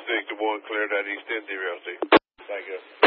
6 to 1, cleared at East Indy, Realty. Thank you.